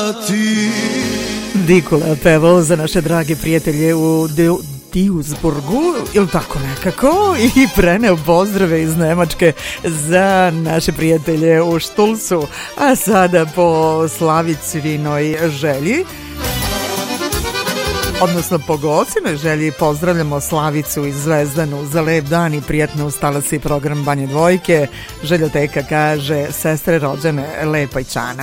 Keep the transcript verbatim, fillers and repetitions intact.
Dikula pevao za naše drage prijatelje u Deu Duisburgu, ili tako nekako, i preneo pozdrave iz Nemačke za naše prijatelje u Štulcu. A sada po Slavicvinoj želji, odnosno po Gocinoj želji, pozdravljamo Slavicu i Zvezdanu za lep dan i prijatno ustala si program Banje dvojke. Željoteka kaže: sestre rođene, lepa i čana.